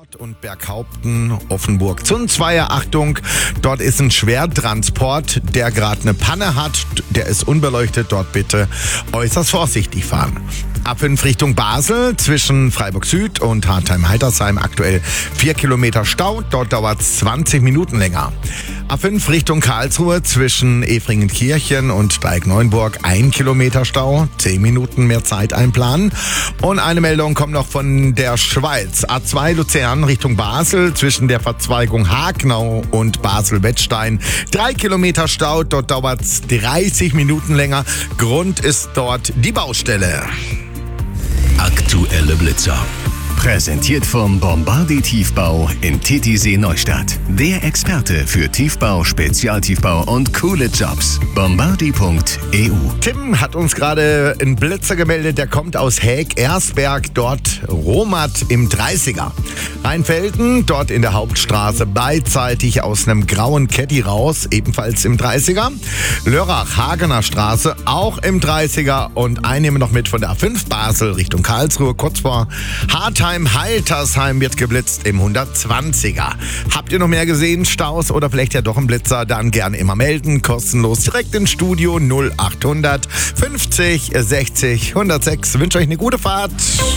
Stadt und Berghaupten, Offenburg, Zunzweier. Achtung, dort ist ein Schwertransport, der gerade eine Panne hat. Der ist unbeleuchtet, dort bitte äußerst vorsichtig fahren. A5 Richtung Basel zwischen Freiburg Süd und Hartheim-Heitersheim aktuell 4 Kilometer Stau. Dort dauert es 20 Minuten länger. A5 Richtung Karlsruhe zwischen Efringenkirchen und Steig-Neuenburg 1 Kilometer Stau. 10 Minuten mehr Zeit einplanen. Und eine Meldung kommt noch von der Schweiz. A2 Luzern Richtung Basel zwischen der Verzweigung Hagnau und Basel-Wettstein. 3 Kilometer Stau. Dort dauert es 30 Minuten länger. Grund ist dort die Baustelle. Aktuelle Blitzer. Präsentiert vom Bombardi Tiefbau in Titisee Neustadt. Der Experte für Tiefbau, Spezialtiefbau und coole Jobs. Bombardi.eu. Tim hat uns gerade einen Blitzer gemeldet, der kommt aus Häg-Ersberg, dort Romat im 30er. Rheinfelden, dort in der Hauptstraße, beidseitig aus einem grauen Caddy raus, ebenfalls im 30er. Lörrach, Hagener Straße, auch im 30er. Und einen nehmen wir noch mit von der A5 Basel Richtung Karlsruhe, kurz vor Hartheim-Heitersheim wird geblitzt im 120er. Habt ihr noch mehr gesehen, Staus oder vielleicht ja doch einen Blitzer, dann gerne immer melden, kostenlos direkt ins Studio 0800 50 60 106. Wünsche euch eine gute Fahrt.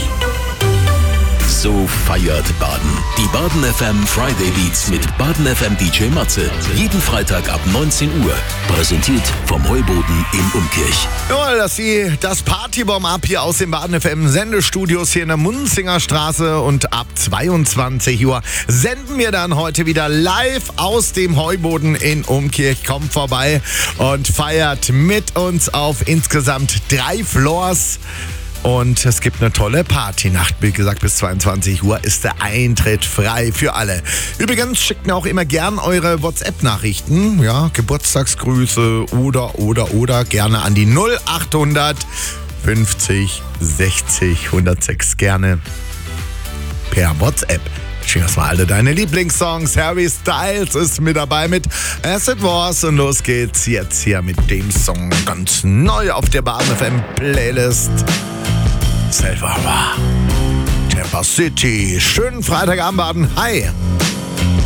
So feiert Baden. Die Baden FM Friday Beats mit Baden FM DJ Matze. Jeden Freitag ab 19 Uhr. Präsentiert vom Heuboden in Umkirch. Jawohl, dass Sie das Partybomb ab hier aus den Baden FM Sendestudios hier in der Munzinger Straße, und ab 22 Uhr senden wir dann heute wieder live aus dem Heuboden in Umkirch. Kommt vorbei und feiert mit uns auf insgesamt 3 Floors. Und es gibt eine tolle Partynacht. Wie gesagt, bis 22 Uhr ist der Eintritt frei für alle. Übrigens, schickt mir auch immer gern eure WhatsApp-Nachrichten. Ja, Geburtstagsgrüße oder gerne an die 0800 50 60 106. Gerne per WhatsApp. Schick uns mal alle deine Lieblingssongs. Harry Styles ist mit dabei mit As It Was. Und los geht's jetzt hier mit dem Song ganz neu auf der Baden FM Playlist. Selva Tampa City. Schönen Freitagabend, Baden. Hi.